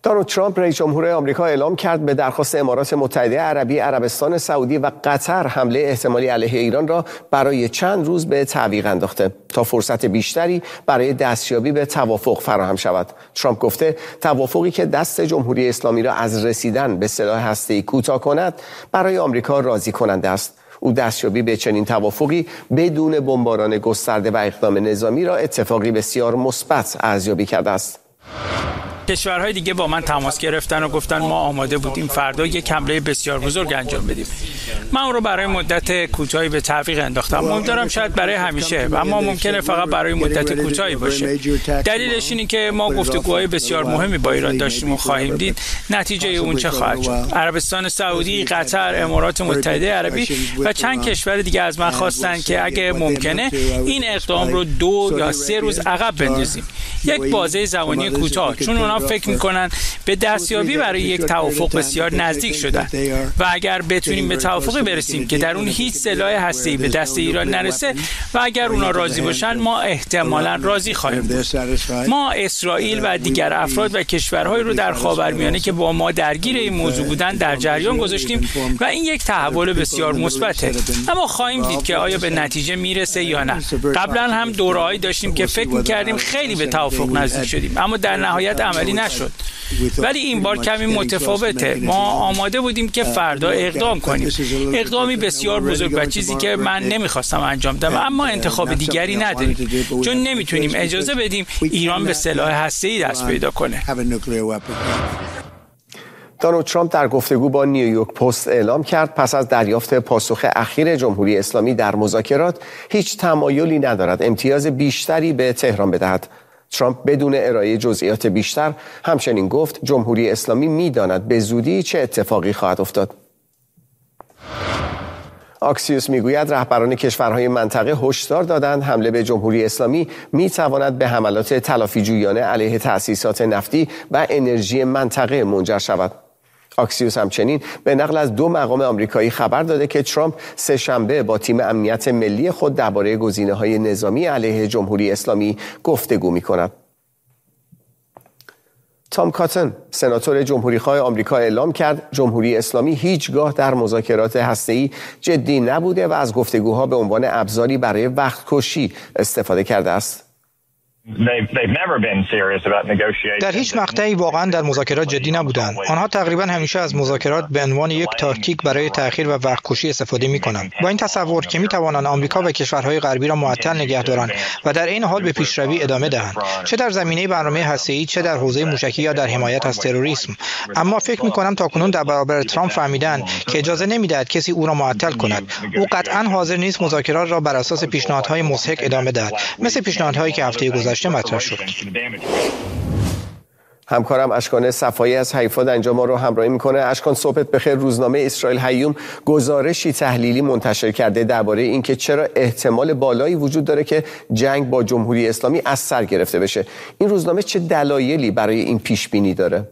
دونالد ترامپ رئیس جمهور آمریکا اعلام کرد به درخواست امارات متحده عربی، عربستان سعودی و قطر حمله احتمالی علیه ایران را برای چند روز به تعویق انداخته تا فرصت بیشتری برای دستیابی به توافق فراهم شود. ترامپ گفته توافقی که دست جمهوری اسلامی را از رسیدن به سلاح هسته‌ای کوتاه کند برای آمریکا راضی کننده است. او دستیابی به چنین توافقی بدون بمباران گسترده و اقدام نظامی را اتفاقی بسیار مثبت ارزیابی کرده است. کشورهای دیگه با من تماس گرفتن و گفتن ما آماده بودیم فردا یک حمله بسیار بزرگ انجام بدیم. من اون رو برای مدت کوتاهی به تعویق انداختم. امیدوارم شاید برای همیشه، اما ممکنه فقط برای مدت کوتاهی باشه. دلیلش اینه که ما گفتگوهای بسیار مهمی با ایران داشتیم و خواهیم دید نتیجه اون چه خواهد شد. عربستان سعودی، قطر، امارات متحده عربی و چند کشور دیگه از من خواستن که اگه ممکنه این اقدام رو 2 یا 3 روز عقب بندازیم. یک بازه زمانی کوتاه، چون اونا فکر میکنن به دستیابی برای یک توافق بسیار نزدیک شدن و اگر بتونیم به توافقی برسیم که در اون هیچ سلاح هسته‌ای به دست ایران نرسه و اگر اونا راضی باشن ما احتمالاً راضی خواهیم بود. ما اسرائیل و دیگر افراد و کشورهایی رو در خاورمیانه که با ما درگیر این موضوع بودن در جریان گذاشتیم و این یک تحول بسیار مثبته. اما خواهیم دید که آیا به نتیجه میرسه یا نه. قبلا هم دوره‌ای داشتیم که فکر می‌کردیم خیلی به توافق نزدیک شدیم اما در نهایت عملی نشد. ولی این بار کمی متفاوته. ما آماده بودیم که فردا اقدام کنیم. اقدامی بسیار بزرگ و چیزی که من نمیخواستم انجام بدم، اما انتخاب دیگری نداریم، چون نمیتونیم اجازه بدیم ایران به سلاح هسته‌ای دست پیدا کنه. دونالد ترامپ در گفتگو با نیویورک پست اعلام کرد پس از دریافت پاسخ اخیر جمهوری اسلامی در مذاکرات هیچ تمایلی ندارد امتیاز بیشتری به تهران بدهد. ترامپ بدون ارائه جزئیات بیشتر همچنین گفت جمهوری اسلامی می‌داند به زودی چه اتفاقی خواهد افتاد. آکسیوس میگوید رهبران کشورهای منطقه هشدار دادند حمله به جمهوری اسلامی میتواند به حملات تلافی‌جویانه علیه تأسیسات نفتی و انرژی منطقه منجر شود. آکسیوس همچنین به نقل از 2 مقام آمریکایی خبر داده که ترامپ سه‌شنبه با تیم امنیت ملی خود درباره گزینه‌های نظامی علیه جمهوری اسلامی گفتگو می‌کند. تام کاتن، سناتور جمهوری‌خواه آمریکا اعلام کرد جمهوری اسلامی هیچگاه در مذاکرات هسته‌ای جدی نبوده و از گفتگوها به عنوان ابزاری برای وقت کشی استفاده کرده است. در هیچ مقطعی واقعا در مذاکرات جدی نبودند. آنها تقریبا همیشه از مذاکرات به عنوان یک تاکتیک برای تأخیر و وقت کشی استفاده می‌کنند. با این تصور که می‌توانند آمریکا و کشورهای غربی را معطل نگه دارند و در این حال به پیشروی ادامه دهند، چه در زمینه برنامه هسته‌ای، چه در حوزه موشکی یا در حمایت از تروریسم. اما فکر می‌کنم تاکنون در برابر ترامپ فهمیدند که اجازه نمی‌دهد کسی او را معطل کند. او قطعاً حاضر نیست مذاکرات را بر اساس پیشنهادهای مضحک ادامه دهد، مثل پیشنهادهایی که هفته گذشته مطرح شد. همکارم اشکان صفایی از حیفا در اینجا ما رو همراهی میکنه. اشکان، صبحت بخیر. روزنامه اسرائیل هیوم گزارشی تحلیلی منتشر کرده درباره اینکه چرا احتمال بالایی وجود داره که جنگ با جمهوری اسلامی از سر گرفته بشه. این روزنامه چه دلایلی برای این پیش بینی داره؟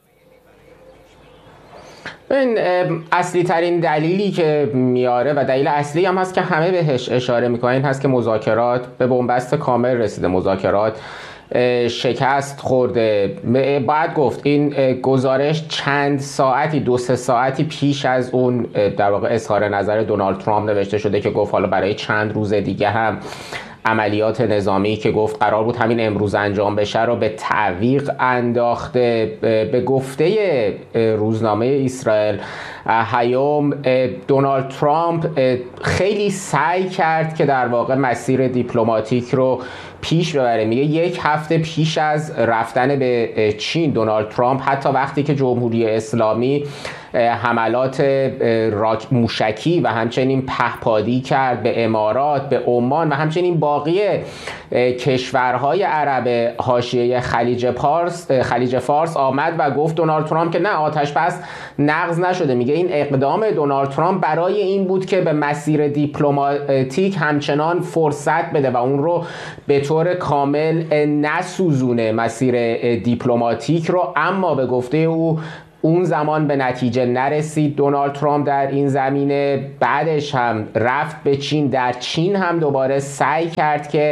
این اصلی ترین دلیلی که میاره و دلیل اصلی هم هست که همه بهش اشاره میکنن این هست که مذاکرات به بنبست کامل رسیده، مذاکرات شکست خورده. باید گفت این گزارش چند ساعتی 2-3 ساعتی پیش از اون در واقع اظهار نظر دونالد ترامپ نوشته شده که گفت حالا برای چند روز دیگه هم عملیات نظامی که گفت قرار بود همین امروز انجام بشه رو به تعویق انداخته. به گفته روزنامه اسرائیل هیوم دونالد ترامپ خیلی سعی کرد که در واقع مسیر دیپلماتیک رو پیش ببره. میگه 1 هفته پیش از رفتن به چین دونالد ترامپ حتی وقتی که جمهوری اسلامی حملات موشکی و همچنین پهپادی کرد به امارات، به عمان و همچنین باقی کشورهای عرب حاشیه خلیج فارس آمد و گفت دونالد ترامپ که نه، آتش بس نقض نشده. میگه این اقدام دونالد ترامپ برای این بود که به مسیر دیپلماتیک همچنان فرصت بده و اون رو به طور کامل نسوزونه مسیر دیپلماتیک رو. اما به گفته او اون زمان به نتیجه نرسید دونالد ترامپ در این زمینه. بعدش هم رفت به چین، در چین هم دوباره سعی کرد که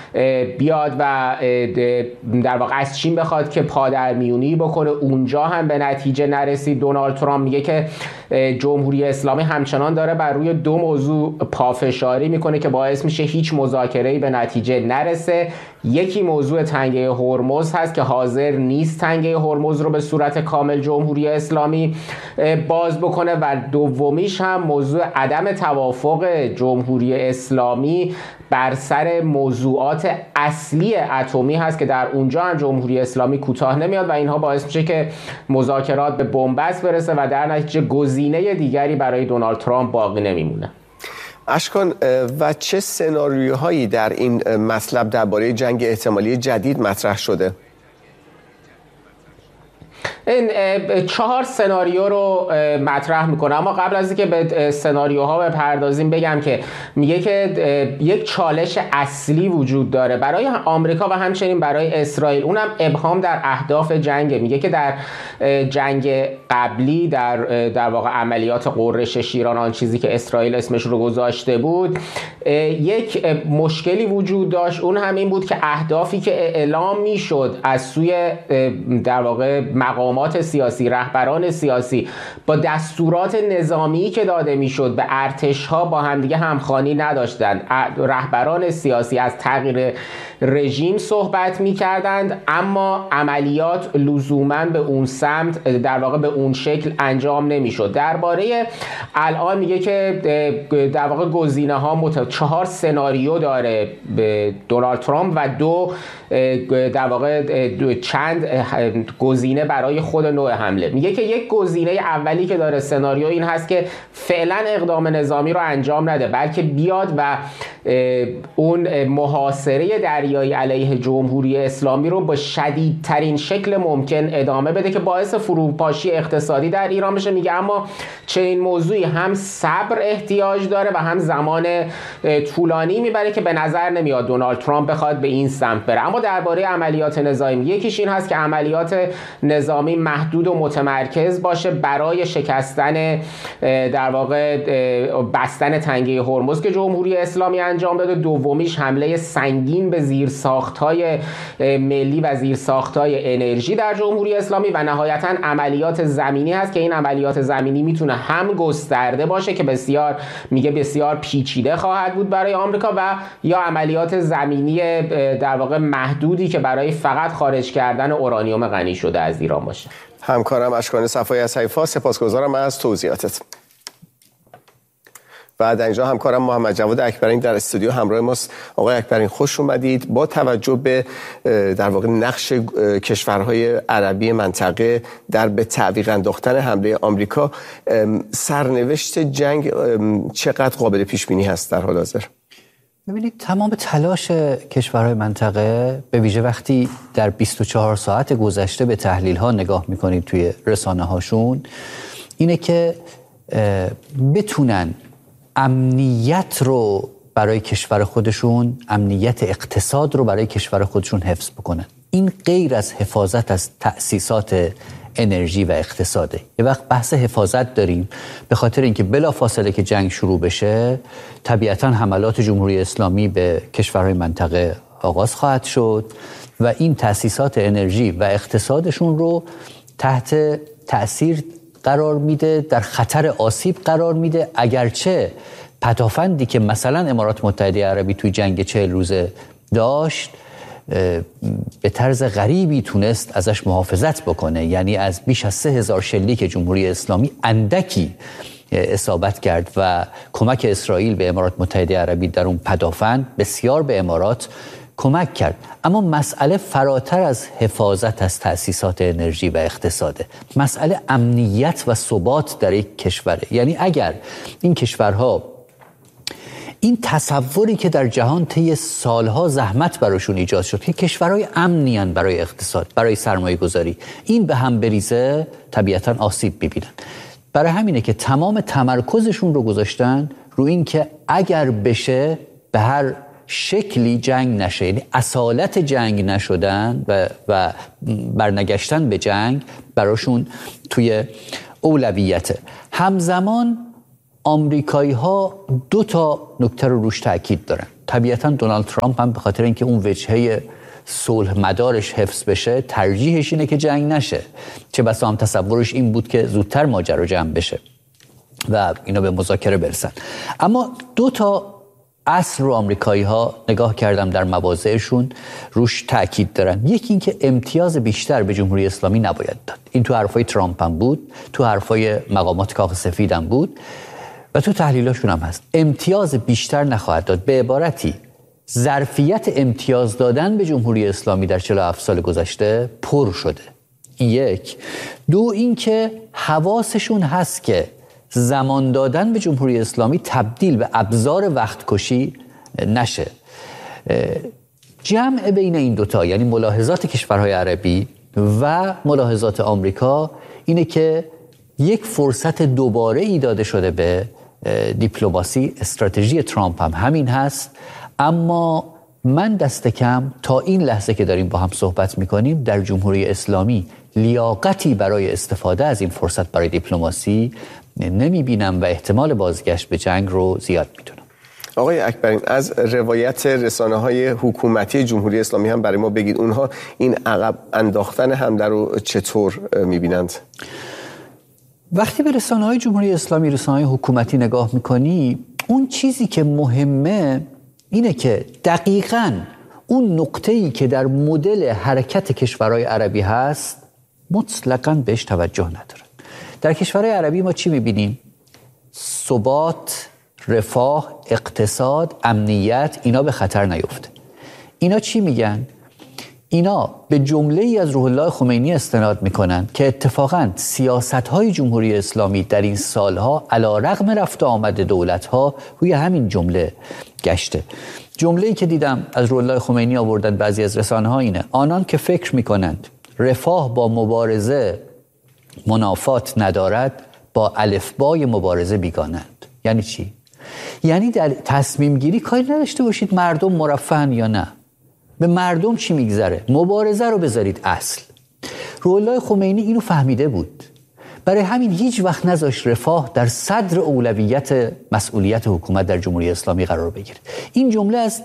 بیاد و در واقع از چین بخواد که پادرمیونی بکنه، اونجا هم به نتیجه نرسید. دونالد ترامپ میگه که جمهوری اسلامی همچنان داره بر روی دو موضوع پافشاری میکنه که باعث میشه هیچ مذاکره‌ای به نتیجه نرسه. یکی موضوع تنگه هرمز هست که حاضر نیست تنگه هرمز رو به صورت کامل جمهوری اسلامی باز بکنه، و دومیش هم موضوع عدم توافق جمهوری اسلامی بر سر موضوعات اصلی اتمی هست که در اونجا هم جمهوری اسلامی کوتاه نمیاد و اینها باعث میشه که مذاکرات به بنبست برسه و در نتیجه گزینه دیگری برای دونالد ترامپ باقی نمیمونه. اشکان، و چه سناریوهایی در این مطلب درباره جنگ احتمالی جدید مطرح شده؟ این 4 سناریو رو مطرح میکنه، اما قبل از اینکه به سناریوها بپردازیم بگم که میگه که یک چالش اصلی وجود داره برای آمریکا و همچنین برای اسرائیل، اونم ابهام در اهداف جنگه. میگه که در جنگ قبلی در واقع عملیات قررش شیران، آن چیزی که اسرائیل اسمش رو گذاشته بود، یک مشکلی وجود داشت، اون هم این بود که اهدافی که اعلام میشد از سوی در واقع مقامات سیاسی، رهبران سیاسی، با دستورات نظامی که داده میشد به ارتش‌ها با همدیگه همخوانی نداشتند. رهبران سیاسی از تغییر رژیم صحبت میکردند، اما عملیات لزوماً به اون سمت در واقع به اون شکل انجام نمیشد. درباره الان میگه که در واقع گزینه‌ها 4 سناریو داره به دونالد ترامپ و در واقع چند گزینه برای خود نوع حمله. میگه که یک گزینه اولی که داره سناریو این هست که فعلا اقدام نظامی رو انجام نده، بلکه بیاد و اون محاصره دریایی علیه جمهوری اسلامی رو با شدیدترین شکل ممکن ادامه بده که باعث فروپاشی اقتصادی در ایران بشه. میگه اما چنین موضوعی هم صبر احتیاج داره و هم زمان طولانی میبره که به نظر نمیاد دونالد ترامپ بخواد به این سمت بره. اما درباره عملیات نظامی یکیش این هست که عملیات نظامی محدود و متمرکز باشه برای شکستن در واقع بستن تنگه هرمز که جمهوری اسلامی انجام داده. دومیش حمله سنگین به زیرساخت‌های ملی و زیرساخت‌های انرژی در جمهوری اسلامی و نهایتاً عملیات زمینی هست که این عملیات زمینی میتونه هم گسترده باشه که بسیار پیچیده خواهد بود برای آمریکا و یا عملیات زمینی در واقع محدودی که برای فقط خارج کردن اورانیوم غنی شده از ایران باشه. همکارم اشکان صفایی از حیفا، سپاسگزارم از توضیحاتت. و در اینجا همکارم محمد جواد اکبرین در استودیو همراه ماست. آقای اکبرین خوش اومدید. با توجه به در واقع نقش کشورهای عربی منطقه در به تعویق انداختن حمله آمریکا، سرنوشت جنگ چقدر قابل پیش بینی هست در حال حاضر؟ ببینید تمام تلاش کشورهای منطقه، به ویژه وقتی در 24 ساعت گذشته به تحلیل‌ها نگاه می‌کنید توی رسانه‌هاشون، اینه که بتونن امنیت رو برای کشور خودشون، امنیت اقتصاد رو برای کشور خودشون حفظ بکنن. این غیر از حفاظت از تأسیسات انرژی و اقتصاده. یه وقت بحث حفاظت داریم به خاطر اینکه بلافاصله که جنگ شروع بشه طبیعتاً حملات جمهوری اسلامی به کشورهای منطقه آغاز خواهد شد و این تأسیسات انرژی و اقتصادشون رو تحت تأثیر قرار میده، در خطر آسیب قرار میده، اگرچه پدافندی که مثلا امارات متحده عربی توی جنگ 40 روزه داشت به طرز غریبی تونست ازش محافظت بکنه، یعنی از بیش از 3000 شلیک جمهوری اسلامی اندکی اصابت کرد و کمک اسرائیل به امارات متحده عربی در اون پدافند بسیار به امارات کمک کرد. اما مسئله فراتر از حفاظت از تأسیسات انرژی و اقتصاده، مسئله امنیت و ثبات در یک کشوره. یعنی اگر این کشورها این تصوری که در جهان طی سالها زحمت براشون ایجاد شد که کشورهای امنیان برای اقتصاد، برای سرمایه گذاری، این به هم بریزه طبیعتاً آسیب ببینن. برای همینه که تمام تمرکزشون رو گذاشتن رو این که اگر بشه به هر شکلی جنگ نشه، یعنی اصالت جنگ نشدن و برنگشتن به جنگ براشون توی اولویته. همزمان آمریکایی ها 2 نکته رو روش تاکید دارن. طبیعتا دونالد ترامپ هم به خاطر اینکه اون وجهه صلح مدارش حفظ بشه ترجیحش اینه که جنگ نشه، چه بسا هم تصورش این بود که زودتر ماجرا جمع بشه و اینا به مذاکره برسن. اما 2 اصل رو آمریکایی ها نگاه کردم در مواضعشون روش تأکید دارن. یکی این که امتیاز بیشتر به جمهوری اسلامی نباید داد. این تو حرفای ترامپ هم بود، تو حرفای مقامات کاخ سفید هم بود و تو تحلیلاشون هم هست. امتیاز بیشتر نخواهد داد. به عبارتی ظرفیت امتیاز دادن به جمهوری اسلامی در 47 سال گذشته پر شده. 1. 2 این که حواسشون هست که زمان دادن به جمهوری اسلامی تبدیل به ابزار وقت کشی نشه. جمع بین این 2 یعنی ملاحظات کشورهای عربی و ملاحظات آمریکا اینه که یک فرصت دوباره ای داده شده به دیپلماسی. استراتژی ترامپ هم همین هست، اما من دست کم تا این لحظه که داریم با هم صحبت میکنیم در جمهوری اسلامی لیاقتی برای استفاده از این فرصت برای دیپلماسی نمیبینم و احتمال بازگشت به جنگ رو زیاد میدونم. آقای اکبریم، از روایت رسانه‌های حکومتی جمهوری اسلامی هم برای ما بگید، اونها این عقب انداختن حمله رو چطور میبینند؟ وقتی به رسانه‌های جمهوری اسلامی، رسانه‌های حکومتی نگاه میکنی، اون چیزی که مهمه اینه که دقیقاً اون نقطه‌ای که در مدل حرکت کشورهای عربی هست مطلقاً بهش توجه ندارن. در کشورهای عربی ما چی میبینیم؟ ثبات، رفاه، اقتصاد، امنیت، اینا به خطر نیفته. اینا چی میگن؟ اینا به جمله‌ای از روح الله خمینی استناد میکنن که اتفاقاً سیاست‌های جمهوری اسلامی در این سالها علی رغم رفت و آمد دولت‌ها روی همین جمله گشته. جمله‌ای که دیدم از روح الله خمینی آوردن بعضی از رسانه‌ها اینه: آنان که فکر میکنند رفاه با مبارزه منافات ندارد، با الفبای مبارزه بیگانند. یعنی چی؟ یعنی در تصمیم گیری کاری نداشته باشید مردم مرفهن یا نه. به مردم چی میگذره؟ مبارزه رو بذارید اصل. روح الله خمینی اینو فهمیده بود، برای همین هیچ وقت نذاشت رفاه در صدر اولویت مسئولیت حکومت در جمهوری اسلامی قرار بگیره. این جمله از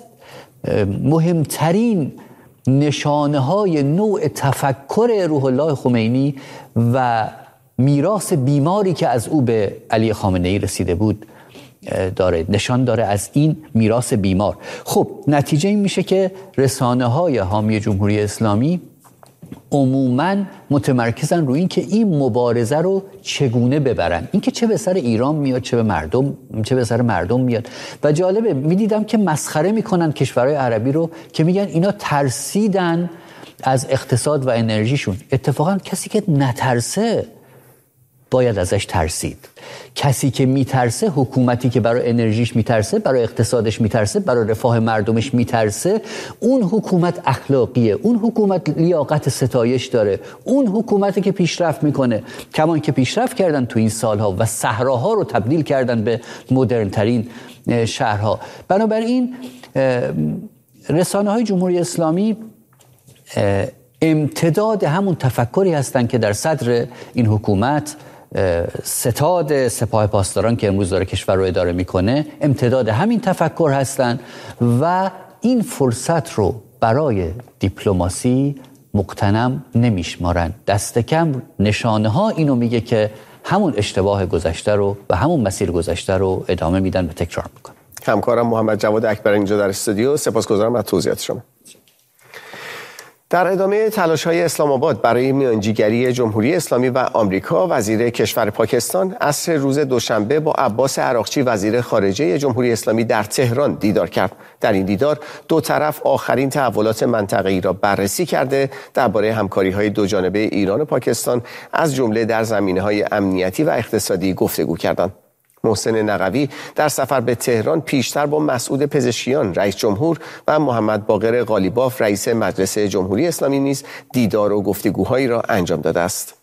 مهمترین نشانه‌های نوع تفکر روح الله خمینی و میراث بیماری که از او به علی خامنه‌ای رسیده بود داره، نشان داره از این میراث بیمار. خب نتیجه این میشه که رسانه‌های حامی جمهوری اسلامی عموماً متمرکزن روی این که این مبارزه رو چگونه ببرن، این که چه به سر ایران میاد چه به سر مردم میاد. و جالبه میدیدم که مسخره میکنن کشورهای عربی رو که میگن اینا ترسیدن از اقتصاد و انرژیشون. اتفاقاً کسی که نترسه باید ازش ترسید. کسی که میترسه، حکومتی که برای انرژیش میترسه، برای اقتصادش میترسه، برای رفاه مردمش میترسه، اون حکومت اخلاقیه، اون حکومت لیاقت ستایش داره، اون حکومتی که پیشرفت میکنه، کمان که پیشرفت کردن تو این سالها و صحراها رو تبدیل کردن به مدرن ترین شهرها. بنابراین رسانه‌های جمهوری اسلامی امتداد همون تفکری هستن که در صدر این حکومت ستاد سپاه پاسداران که امروز داره کشور رو اداره میکنه امتداد همین تفکر هستن و این فرصت رو برای دیپلماسی مقتنم نمیشمارن. دست کم نشانه ها اینو میگه که همون اشتباه گذشته رو و همون مسیر گذشته رو ادامه میدن و تکرار میکنن. همکارم محمد جواد اکبر اینجا در استودیو، سپاسگزارم از توضیحات شما. در ادامه تلاش‌های اسلام آباد برای میانجیگری جمهوری اسلامی و آمریکا، وزیر کشور پاکستان عصر روز دوشنبه با عباس عراقچی وزیر خارجه جمهوری اسلامی در تهران دیدار کرد. در این دیدار دو طرف آخرین تحولات منطقه‌ای را بررسی کرده درباره همکاری‌های دوجانبه ایران و پاکستان از جمله در زمینه‌های امنیتی و اقتصادی گفتگو کردند. محسن نقوی در سفر به تهران پیشتر با مسعود پزشکیان رئیس جمهور و محمد باقر قالیباف رئیس مجلس جمهوری اسلامی نیز دیدار و گفتگوهایی را انجام داده است.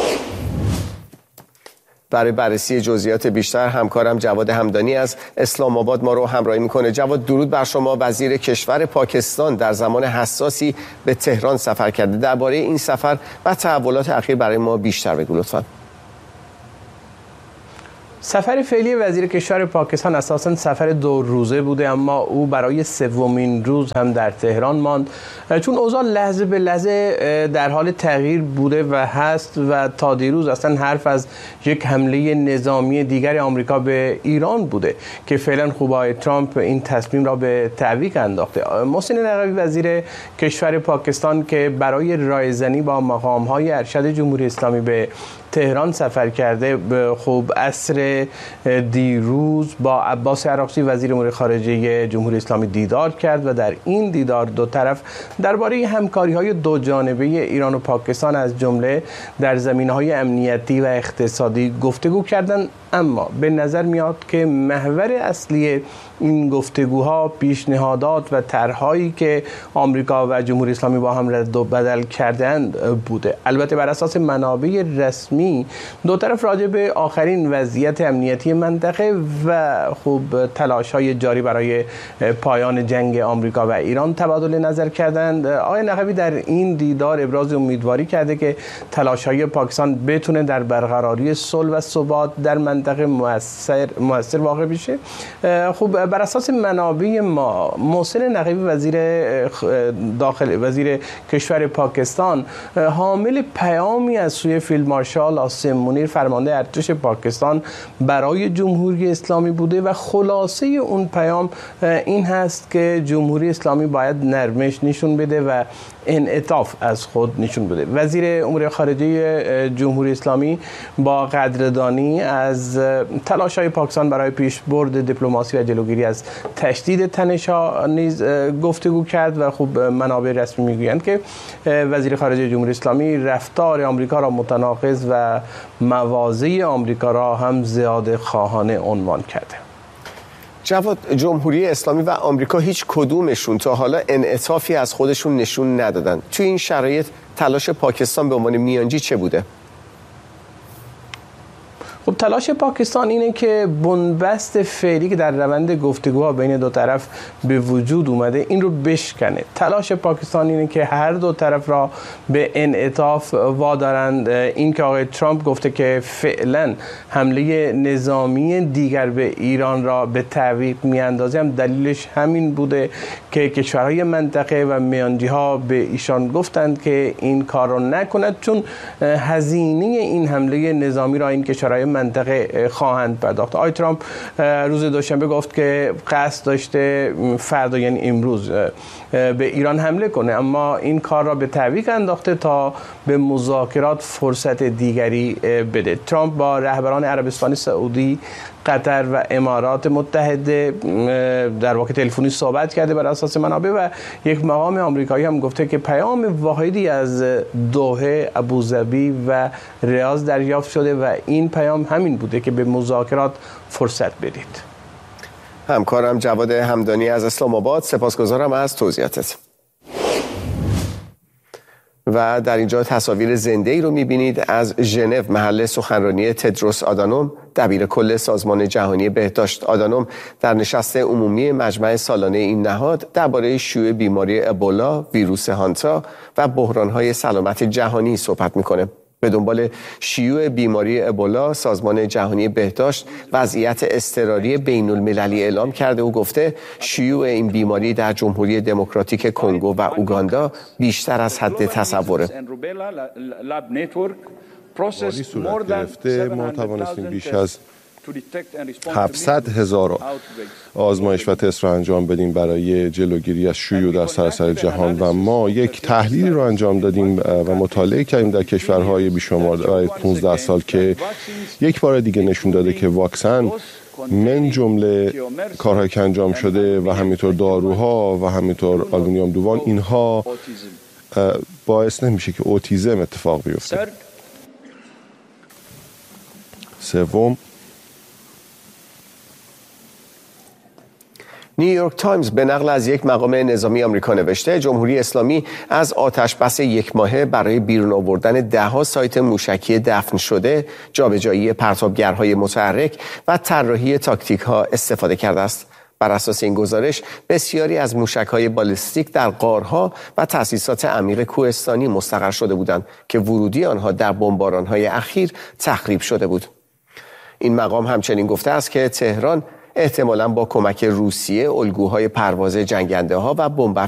برای بررسی جزئیات بیشتر همکارم جواد همدانی از اسلام آباد ما رو همراهی میکنه. جواد، درود بر شما. وزیر کشور پاکستان در زمان حساسی به تهران سفر کرده. درباره این سفر و تحولات اخیر برای ما بیشتر بگو لطفاً. سفر فعلی وزیر کشور پاکستان اساساً سفر 2 روزه بوده، اما او برای 3مین روز هم در تهران ماند، چون اوضاع لحظه به لحظه در حال تغییر بوده و هست و تا دیروز اصلا حرف از یک حمله نظامی دیگر آمریکا به ایران بوده که فعلا خب آقای ترامپ این تصمیم را به تعویق انداخته. محسن نقوی وزیر کشور پاکستان که برای رایزنی با مقام‌های ارشد جمهوری اسلامی به تهران سفر کرده، خب عصر دیروز با عباس عراقچی وزیر امور خارجه جمهوری اسلامی دیدار کرد و در این دیدار دو طرف درباره همکاری‌های دو جانبه ایران و پاکستان از جمله در زمینه‌های امنیتی و اقتصادی گفتگو کردند. اما به نظر میاد که محور اصلی این گفتگوها پیشنهادات و طرح‌هایی که آمریکا و جمهوری اسلامی با هم رد و بدل کردند بوده. البته بر اساس منابع رسمی دو طرف راجع به آخرین وضعیت امنیتی منطقه و خوب تلاش‌های جاری برای پایان جنگ آمریکا و ایران تبادل نظر کردند. آقای نقوی در این دیدار ابراز امیدواری کرده که تلاش‌های پاکستان بتونه در برقراری صلح و ثبات در منطقه مؤثر واقع بشه. خب بر اساس منابع ما محسن نقوی وزیر کشور پاکستان حامل پیامی از سوی فیلد مارشال عاصم منیر فرمانده ارتش پاکستان برای جمهوری اسلامی بوده و خلاصه اون پیام این هست که جمهوری اسلامی باید نرمش نشون بده و انعطاف از خود نشون بده. وزیر امور خارجه جمهوری اسلامی با قدردانی از تلاش‌های پاکستان برای پیشبرد دیپلماسی و جلوگیری از تشدید تنش‌ها نیز گفتگو کرد و خب منابع رسمی میگویند که وزیر خارجه جمهوری اسلامی رفتار آمریکا را متناقض و مواضع آمریکا را هم زیاده خواهانه عنوان کرده. جواد، جمهوری اسلامی و آمریکا هیچ کدومشون تا حالا انعطافی از خودشون نشون ندادن. توی این شرایط تلاش پاکستان به عنوان میانجی چه بوده؟ خب تلاش پاکستان اینه که بنبست فعلی که در روند گفتگوها بین دو طرف به وجود اومده این رو بشکنه. تلاش پاکستان اینه که هر دو طرف را به انعطاف وادارند. این که آقای ترامپ گفته که فعلا حمله نظامی دیگر به ایران را به تعویق میاندازه هم دلیلش همین بوده که کشورهای منطقه و میانجی‌ها به ایشان گفتند که این کار رو نکند، چون هزینه این حمله نظامی را این کشورهای منطقه خواهند پرداخت. آقای ترامپ روز دوشنبه گفت که قصد داشته فردا یعنی امروز به ایران حمله کنه، اما این کار را به تعویق انداخته تا به مذاکرات فرصت دیگری بده. ترامپ با رهبران عربستان سعودی، قطر و امارات متحده در واقع تلفنی صحبت کرده بر اساس منابع و یک مقام آمریکایی هم گفته که پیام واحدی از دوحه، ابوظبی و ریاض دریافت شده و این پیام همین بوده که به مذاکرات فرصت بدید. همکارم جواد همدانی از اسلام آباد، سپاسگزارم از توضیحاتت. و در اینجا تصاویر زنده‌ای رو می‌بینید از ژنو، محل سخنرانی تدروس آدانوم، دبیر کل سازمان جهانی بهداشت. آدانوم در نشست عمومی مجمع سالانه این نهاد درباره شیوع بیماری ابولا، ویروس هانتا و بحران‌های سلامت جهانی صحبت می‌کنه. به دنبال شیوع بیماری ابولا، سازمان جهانی بهداشت وضعیت اضطراری بین المللی اعلام کرده و گفته شیوع این بیماری در جمهوری دموکراتیک کنگو و اوگاندا بیشتر از حد تصوره. صورت گرفته ما توانستیم بیش از 700,000 آزمایش و تست را انجام بدیم برای جلوگیری از شیوع در سراسر جهان و ما یک تحلیل را انجام دادیم و مطالعه کردیم در کشورهای بیشمار برای 15 سال که یک بار دیگه نشون داده که واکسن من جمله کارهایی که انجام شده و همینطور داروها و همینطور آلومینیوم دوبان اینها باعث نمیشه که اوتیزم اتفاق بیفته. سوم، نیویورک تایمز به نقل از یک مقام نظامی آمریکا نوشته جمهوری اسلامی از آتش‌بس 1 ماهه برای بیرون آوردن 10 سایت موشکی دفن شده، جابجایی پرتابگرهای متحرک و طراحی تاکتیک‌ها استفاده کرده است. بر اساس این گزارش بسیاری از موشک‌های بالستیک در غارها و تأسیسات عمیق کوهستانی مستقر شده بودند که ورودی آنها در بمباران‌های اخیر تخریب شده بود. این مقام همچنین گفته است که تهران احتمالاً با کمک روسیه الگوهای پرواز جنگنده ها و بمب